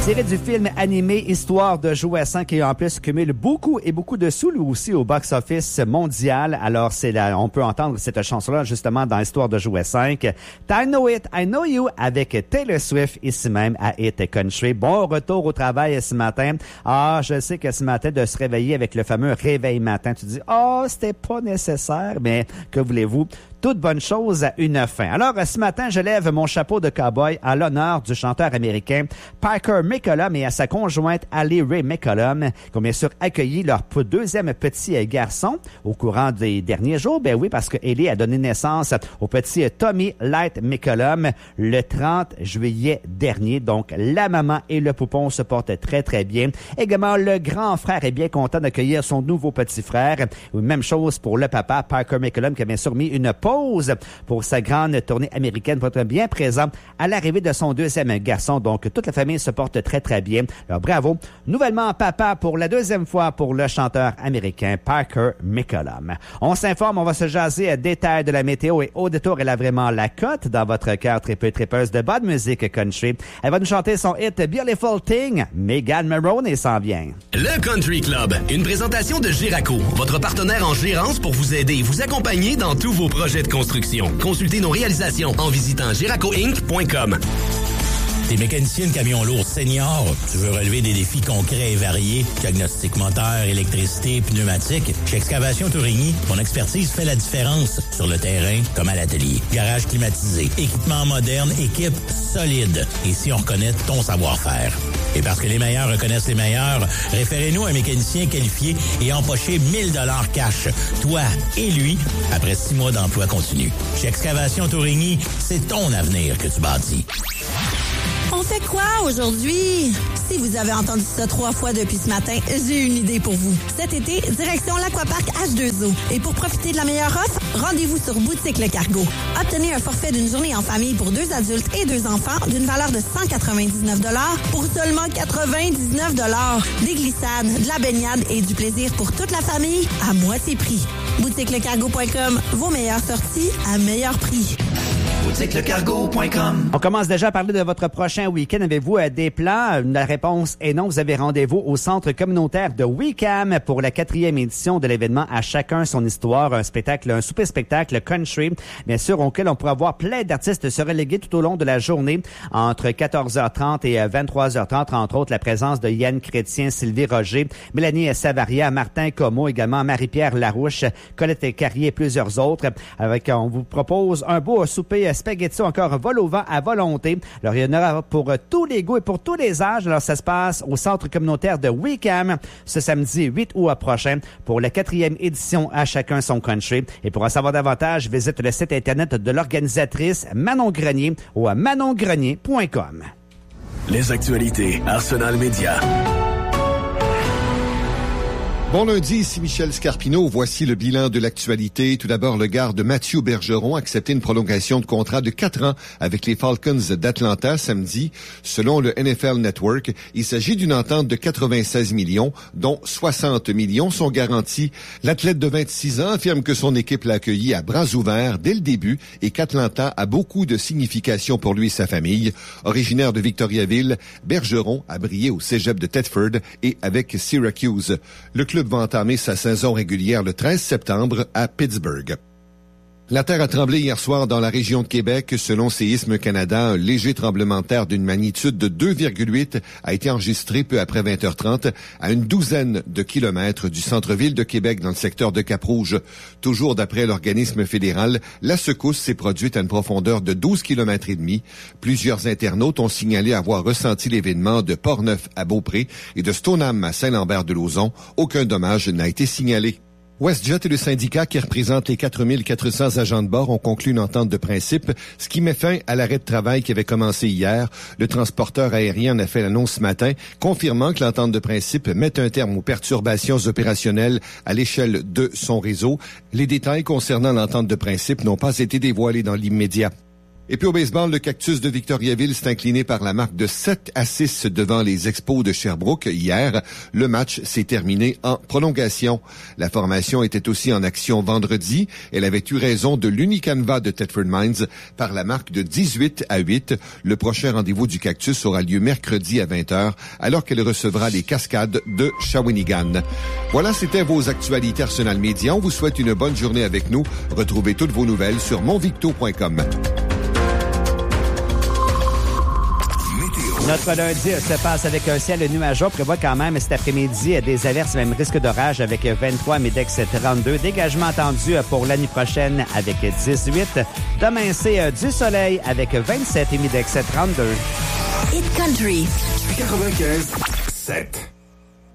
Tiré du film animé Histoire de jouets 5 et en plus cumule beaucoup de sous lui aussi au box-office mondial. Alors on peut entendre cette chanson-là justement dans Histoire de jouets 5. I Know It, I Know You avec Taylor Swift ici même à Hit Country. Bon retour au travail ce matin. Je sais que ce matin de se réveiller avec le fameux réveil matin, tu dis c'était pas nécessaire, mais que voulez-vous? Toute bonne chose a une fin. Alors, ce matin, je lève mon chapeau de cowboy à l'honneur du chanteur américain Parker McCollum et à sa conjointe Allie Ray McCollum, qui ont bien sûr accueilli leur deuxième petit garçon au courant des derniers jours. Ben oui, parce que Ellie a donné naissance au petit Tommy Light McCollum le 30 juillet dernier. Donc, la maman et le poupon se portent très, très bien. Également, le grand frère est bien content d'accueillir son nouveau petit frère. Même chose pour le papa, Parker McCollum, qui a bien sûr mis une pause pour sa grande tournée américaine pour être bien présent à l'arrivée de son deuxième garçon. Donc, toute la famille se porte très, très bien. Alors, bravo. Nouvellement papa pour la deuxième fois pour le chanteur américain Parker McCollum. On s'informe, on va se jaser à détail de la météo et au détour, elle a vraiment la cote dans votre cœur tripeuse de bonne musique country. Elle va nous chanter son hit Beautiful Thing. Megan Maroney s'en vient. Le Country Club, une présentation de Giraco, votre partenaire en gérance pour vous aider et vous accompagner dans tous vos projets de construction. Consultez nos réalisations en visitant giracoinc.com. T'es mécanicien de camion lourd senior, tu veux relever des défis concrets et variés, diagnostic moteur, électricité, pneumatique. Chez Excavation Tourigny, ton expertise fait la différence sur le terrain comme à l'atelier. Garage climatisé, équipement moderne, équipe solide. Et si on reconnaît ton savoir-faire. Et parce que les meilleurs reconnaissent les meilleurs, référez-nous à un mécanicien qualifié et empochez 1 000 $ cash. Toi et lui, après 6 mois d'emploi continu. Chez Excavation Tourigny, c'est ton avenir que tu bâtis. On fait quoi aujourd'hui? Si vous avez entendu ça 3 fois depuis ce matin, j'ai une idée pour vous. Cet été, direction l'Aquapark H2O. Et pour profiter de la meilleure offre, rendez-vous sur Boutique Le Cargo. Obtenez un forfait d'une journée en famille pour 2 adultes et 2 enfants d'une valeur de 199 $ pour seulement 99 $. Des glissades, de la baignade et du plaisir pour toute la famille à moitié prix. BoutiqueLeCargo.com, vos meilleures sorties à meilleur prix. BoutiqueLeCargo.com. On commence déjà à parler de votre prochain week-end. Avez-vous des plans? La réponse est non. Vous avez rendez-vous au centre communautaire de Wickham pour la 4e édition de l'événement À chacun son histoire, un super spectacle country, bien sûr, auquel on pourra voir plein d'artistes se reléguer tout au long de la journée entre 14h30 et 23h30, entre autres la présence de Yann Chrétien, Sylvie Roger, Mélanie Savaria, Martin Comeau, également Marie-Pierre Larouche, Colette Carrier et plusieurs autres. On vous propose un beau souper spaghetti encore vol au vent à volonté. Alors, il y en aura pour tous les goûts et pour tous les âges. Alors, ça se passe au centre communautaire de Wickham ce samedi 8 août prochain pour la 4e édition À chacun son country. Et pour en savoir davantage, visite le site internet de l'organisatrice Manon Grenier au manongrenier.com. Les actualités Arsenal Média. Bon lundi, ici Michel Scarpino. Voici le bilan de l'actualité. Tout d'abord, le garde Mathieu Bergeron a accepté une prolongation de contrat de 4 ans avec les Falcons d'Atlanta samedi. Selon le NFL Network, il s'agit d'une entente de 96 millions, dont 60 millions sont garantis. L'athlète de 26 ans affirme que son équipe l'a accueilli à bras ouverts dès le début et qu'Atlanta a beaucoup de signification pour lui et sa famille. Originaire de Victoriaville, Bergeron a brillé au cégep de Thetford et avec Syracuse. Le club va entamer sa saison régulière le 13 septembre à Pittsburgh. La terre a tremblé hier soir dans la région de Québec. Selon Séisme Canada, un léger tremblement de terre d'une magnitude de 2,8 a été enregistré peu après 20h30 à une douzaine de kilomètres du centre-ville de Québec dans le secteur de Cap-Rouge. Toujours d'après l'organisme fédéral, la secousse s'est produite à une profondeur de 12 km et demi. Plusieurs internautes ont signalé avoir ressenti l'événement de Portneuf à Beaupré et de Stoneham à Saint-Lambert-de-Lauzon. Aucun dommage n'a été signalé. WestJet et le syndicat qui représente les 4400 agents de bord ont conclu une entente de principe, ce qui met fin à l'arrêt de travail qui avait commencé hier. Le transporteur aérien en a fait l'annonce ce matin, confirmant que l'entente de principe met un terme aux perturbations opérationnelles à l'échelle de son réseau. Les détails concernant l'entente de principe n'ont pas été dévoilés dans l'immédiat. Et puis au baseball, le Cactus de Victoriaville s'est incliné par la marque de 7-6 devant les Expos de Sherbrooke hier. Le match s'est terminé en prolongation. La formation était aussi en action vendredi. Elle avait eu raison de l'Unicanva de Thetford Mines par la marque de 18-8. Le prochain rendez-vous du Cactus aura lieu mercredi à 20h alors qu'elle recevra les Cascades de Shawinigan. Voilà, c'était vos actualités Arsenal Média. On vous souhaite une bonne journée avec nous. Retrouvez toutes vos nouvelles sur monvicto.com. Notre lundi se passe avec un ciel nuageux. On prévoit quand même cet après-midi des averses, même risque d'orage avec 23, Midex 32. Dégagement attendu pour l'année prochaine avec 18. Demain, c'est du soleil avec 27 et Midex 32. Hit Country 95.7.